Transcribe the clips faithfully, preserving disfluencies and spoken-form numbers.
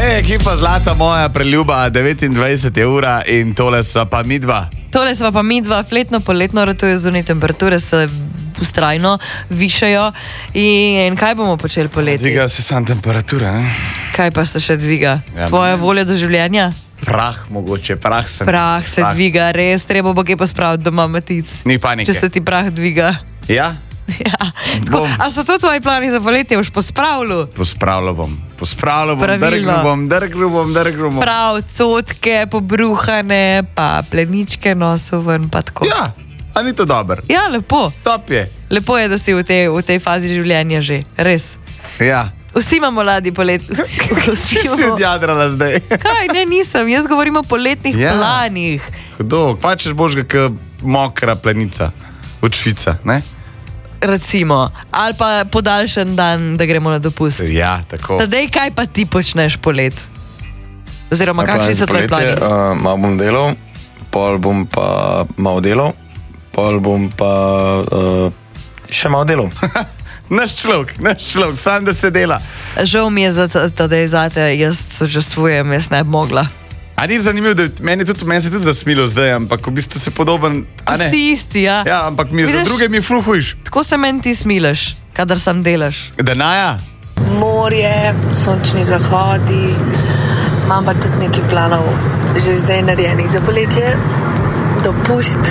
Hej, ekipa Zlata moja preljuba, devetindvajset ura in tole sva pa midva. Tole sva pa midva, fletno, poletno, ratuje zunaj temperature se ustrajno višajo. In kaj bomo počeli poleti? Dviga se sam temperatura, ne? Kaj pa se še dviga? Ja, Tvoja volja do življenja? Prah mogoče, prah sem. Prah se prah. dviga, res, treba bo kaj pospraviti doma, Matic. Ni panike. Če se ti prah dviga. Ja? Ja. Tako, a so to tvoji plani za poletje, už pospravljal? Pospravljal bom, pospravljal bom, Pravilno. drgnil bom, drgnil bom, drgnil bom. Prav, cotke, pobruhane, pa pleničke nosil ven, pa tako. Ja, a ni to dober? Ja, lepo. Top je. Lepo je, da si v tej, v tej fazi življenja že, res. Ja. Vsi imamo ladi polet. Vsi, vsi Če si imamo. odjadrala zdaj. Kaj, ne, nisem. Jaz govorim o poletnih Ja. planih. Hudo, kva češ božga k mokra plenica od Švica, ne? Recimo. Ali pa podaljšan dan, da gremo na dopust. Ja, tako. Tadej, kaj pa ti počneš polet? Oziroma, Moji kakšni plani so za tvoji plani? poletje, Uh, malo bom delal, pol bom pa malo delal, pol bom pa uh, še malo delal. Naš človek, naš človek, sam da se dela. Žal mi je za tadej zate, jaz sočustvujem, jaz ne bi mogla. A ni zanimivo, da meni, tudi, meni se tudi zasmilo zdaj, ampak v bistvu se podoben, a ne? Ti isti, ja. Ja, ampak mi za Vidiš? druge mi fluhuješ. Tako se meni ti smileš, kadar sam delaš. Denaja? Morje, sončni zahodi, imam pa tudi nekaj planov, že zdaj narejenih za poletje, dopust,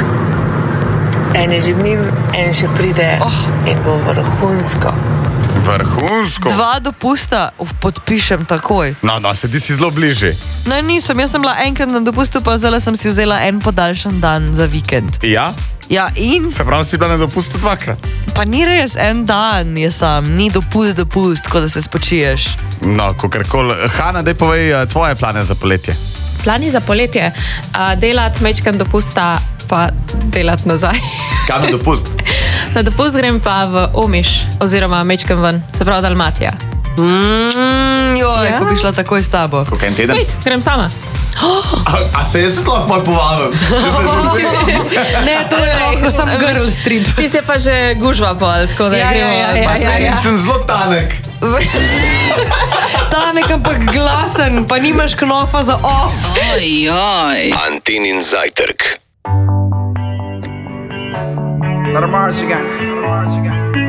en je že mim, en še pride oh. in bo vrhunsko. Vrhunsko. Dva dopusta uf, podpišem takoj. No, no, se ti si zelo bliže. No, nisem, jaz sem bila enkrat na dopustu, pa zdaj sem si vzela en podaljšan dan za vikend. Ja? Ja, in Se pravi, si bila na dopustu dvakrat. pa ni res en dan, je sam, ni dopust, dopust, tako da se spočiješ. No, kakorkoli. Hana, daj povej eh, tvoje plane za poletje. Plani za poletje, uh, delati mečkan dopusta, pa delati nazaj. Kaj na dopust? Na dopust grem pa v Omiš, oziroma mečkan ven, se pravi Dalmacija. Mm, joj, Ja. ko bi šla takoj s tabo. Koliko en teden? Pojď, grem sama. A, a se jaz tudi lahko malo povabim? Če se zdi. Ne, to je lahko sam grl strip. Ti ste pa že gužva pol, tako da Ja, gremo. ja, ja, Pa ja, se ja. nisem zelo tanek. Tanek, ampak glasen, pa nimaš knofa za off. Antinin zajtrk. Let 'em march again.